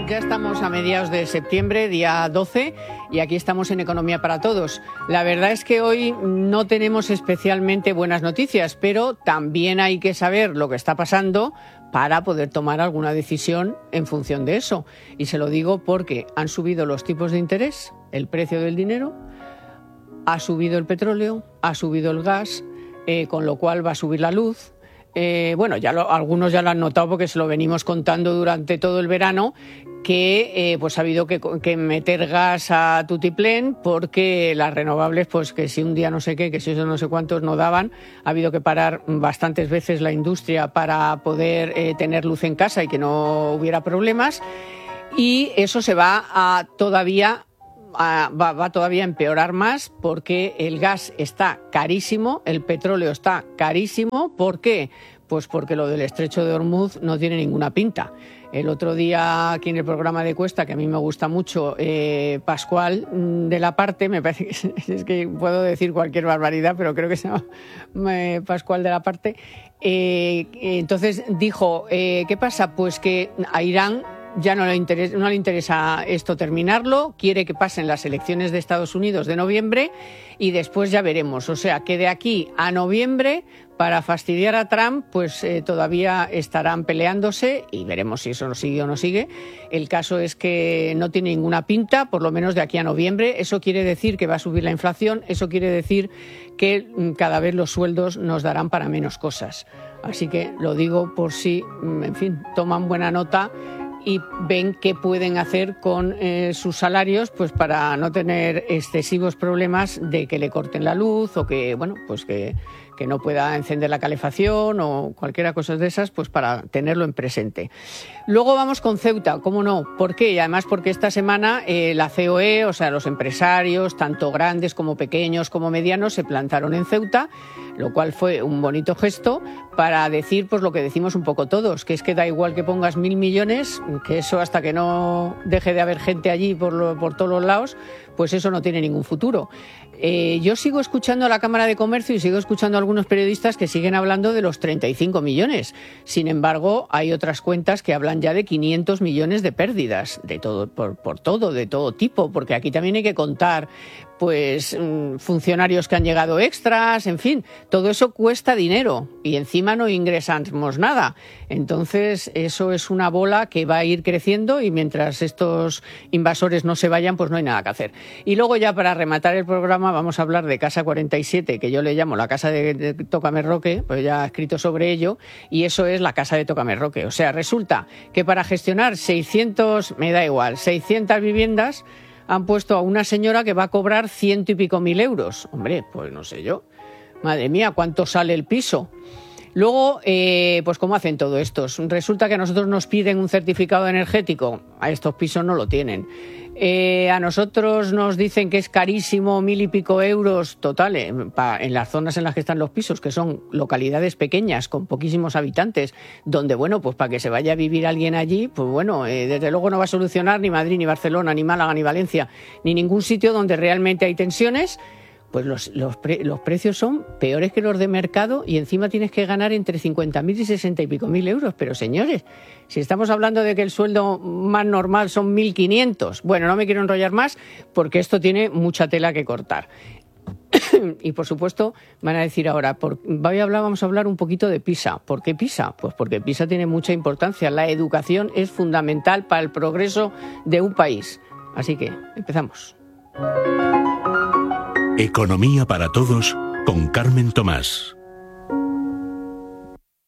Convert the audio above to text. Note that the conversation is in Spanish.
Ya estamos a mediados de septiembre, día 12, y aquí estamos en Economía para Todos. La verdad es que hoy no tenemos especialmente buenas noticias, pero también hay que saber lo que está pasando para poder tomar alguna decisión en función de eso. Y se lo digo porque han subido los tipos de interés, el precio del dinero, ha subido el petróleo, ha subido el gas, con lo cual va a subir la luz. Algunos ya lo han notado porque se lo venimos contando durante todo el verano, que pues ha habido que meter gas a tutiplén porque las renovables, pues que si un día no sé qué, que si eso no sé cuántos no daban, ha habido que parar bastantes veces la industria para poder tener luz en casa y que no hubiera problemas, y eso se va todavía a empeorar más porque el gas está carísimo, el petróleo está carísimo. ¿Por qué? Pues porque lo del estrecho de Hormuz no tiene ninguna pinta. El otro día aquí en el programa de Cuesta, que a mí me gusta mucho, Pascual de la Parte, me parece que es que puedo decir cualquier barbaridad, pero creo que se llama Pascual de la Parte, entonces dijo, ¿qué pasa? Pues que a Irán ya no le interesa esto terminarlo, quiere que pasen las elecciones de Estados Unidos de noviembre y después ya veremos. O sea, que de aquí a noviembre, para fastidiar a Trump, pues todavía estarán peleándose y veremos si eso sigue o no sigue. El caso es que no tiene ninguna pinta, por lo menos de aquí a noviembre. Eso quiere decir que va a subir la inflación, eso quiere decir que cada vez los sueldos nos darán para menos cosas. Así que lo digo por si, en fin, toman buena nota y ven qué pueden hacer con sus salarios, pues para no tener excesivos problemas de que le corten la luz o que, bueno, pues que no pueda encender la calefacción o cualquiera cosa de esas, pues para tenerlo en presente. Luego vamos con Ceuta, ¿cómo no? ¿Por qué? Y además porque esta semana la COE, o sea, los empresarios, tanto grandes como pequeños como medianos, se plantaron en Ceuta, lo cual fue un bonito gesto para decir pues lo que decimos un poco todos, que es que da igual que pongas 1.000 millones, que eso hasta que no deje de haber gente allí por todos los lados, pues eso no tiene ningún futuro. Yo sigo escuchando a la Cámara de Comercio y sigo escuchando a algunos periodistas que siguen hablando de los 35 millones. Sin embargo, hay otras cuentas que hablan ya de 500 millones de pérdidas, de todo, por todo, de todo tipo, porque aquí también hay que contar pues funcionarios que han llegado extras, en fin, todo eso cuesta dinero y encima no ingresamos nada. Entonces eso es una bola que va a ir creciendo y mientras estos invasores no se vayan, pues no hay nada que hacer. Y luego ya para rematar el programa vamos a hablar de Casa 47, que yo le llamo la casa de Tócame Roque, pues ya he escrito sobre ello, y eso es la casa de Tócame Roque. O sea, resulta que para gestionar 600 viviendas han puesto a una señora que va a cobrar 100 y pico mil euros. Hombre, pues no sé yo. Madre mía, ¿cuánto sale el piso? Luego, pues ¿cómo hacen todo esto? Resulta que a nosotros nos piden un certificado energético. A estos pisos no lo tienen. A nosotros nos dicen que es carísimo, 1.000 y pico euros total en las zonas en las que están los pisos, que son localidades pequeñas con poquísimos habitantes, donde, bueno, pues para que se vaya a vivir alguien allí, pues bueno, desde luego no va a solucionar ni Madrid, ni Barcelona, ni Málaga, ni Valencia, ni ningún sitio donde realmente hay tensiones. Pues los precios son peores que los de mercado y encima tienes que ganar entre 50.000 y 60 y pico mil euros. Pero señores, si estamos hablando de que el sueldo más normal son 1.500, bueno, no me quiero enrollar más porque esto tiene mucha tela que cortar. Y por supuesto van a decir ahora, vamos a hablar un poquito de PISA. ¿Por qué PISA? Pues porque PISA tiene mucha importancia. La educación es fundamental para el progreso de un país. Así que empezamos. Economía para Todos con Carmen Tomás.